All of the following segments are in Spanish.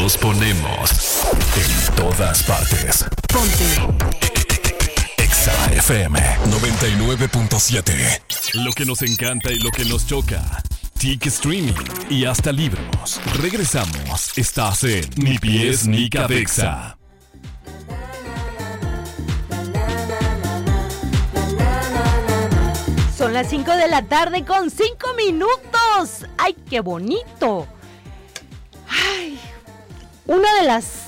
Nos ponemos en todas partes. Ponte Exa FM 99.7. Lo que nos encanta y lo que nos choca. TIC Streaming y hasta libros. Regresamos. Estás en Ni Pies ni Cabeza. Son las 5 de la tarde con 5 minutos. ¡Ay, qué bonito! Ay, una de las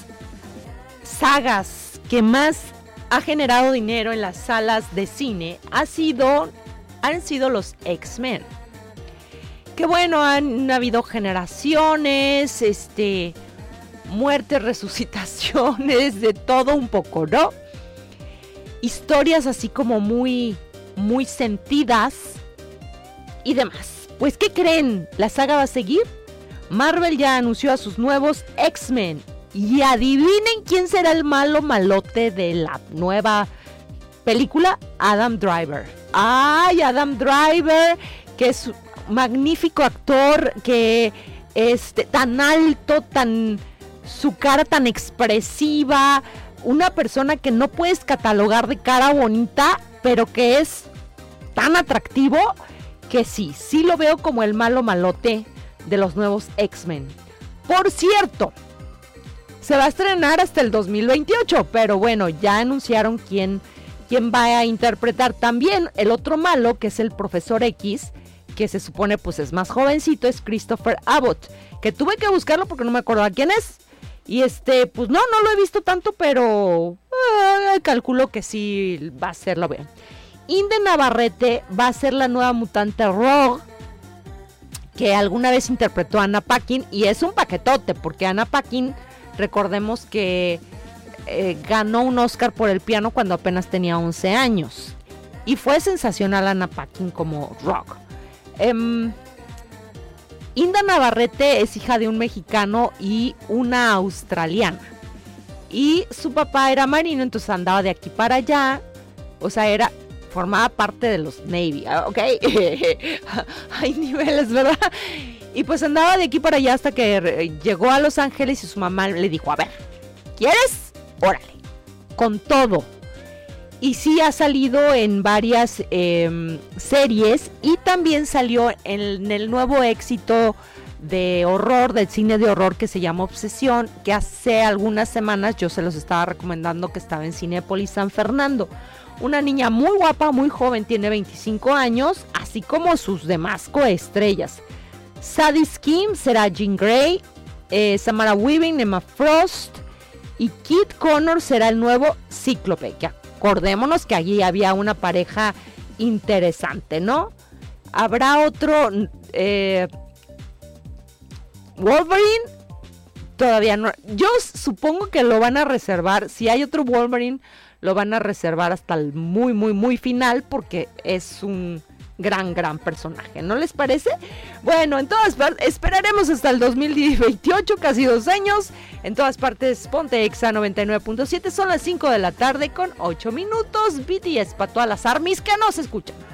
sagas que más ha generado dinero en las salas de cine han sido los X-Men. Que bueno, han habido generaciones, muertes, resucitaciones, de todo un poco, ¿no? Historias así como muy sentidas y demás. Pues, ¿qué creen? ¿La saga va a seguir? Marvel ya anunció a sus nuevos X-Men. Y adivinen quién será el malo malote de la nueva película. Adam Driver. ¡Ay, Adam Driver! Que es un magnífico actor, que tan alto, su cara tan expresiva. Una persona que no puedes catalogar de cara bonita, pero que es tan atractivo que sí lo veo como el malo malote de los nuevos X-Men. Por cierto, se va a estrenar hasta el 2028, pero bueno, ya anunciaron quién va a interpretar también el otro malo, que es el Profesor X, que se supone pues es más jovencito, es Christopher Abbott, que tuve que buscarlo porque no me acordaba quién es. Y pues no lo he visto tanto, pero calculo que sí va a ser, lo veo. Inde Navarrete va a ser la nueva mutante Rogue, que alguna vez interpretó a Anna Paquin, y es un paquetote, porque Anna Paquin, recordemos que ganó un Oscar por el piano cuando apenas tenía 11 años, y fue sensacional Anna Paquin como Rogue. Inda Navarrete es hija de un mexicano y una australiana, y su papá era marino, entonces andaba de aquí para allá, o sea, formaba parte de los Navy, ¿ok? Hay niveles, ¿verdad? Y pues andaba de aquí para allá hasta que llegó a Los Ángeles y su mamá le dijo, a ver, ¿quieres? Órale, con todo. Y sí ha salido en varias series, y también salió en el nuevo éxito de horror, del cine de horror, que se llama Obsesión, que hace algunas semanas yo se los estaba recomendando, que estaba en Cinépolis San Fernando. Una niña muy guapa, muy joven, tiene 25 años, así como sus demás coestrellas. Sadie Skim será Jean Grey, Samara Weaving, Emma Frost, y Kit Connor será el nuevo Cíclope, que acordémonos que allí había una pareja interesante, ¿no? Habrá otro Wolverine, todavía no. Yo supongo que lo van a reservar. Si hay otro Wolverine, lo van a reservar hasta el muy final, porque es un gran personaje, ¿no les parece? Bueno, en todas partes, esperaremos hasta el 2028, casi 2 años. En todas partes, ponte Exa 99.7. Son las 5 de la tarde con 8 minutos. BTS para todas las armies que nos escuchan.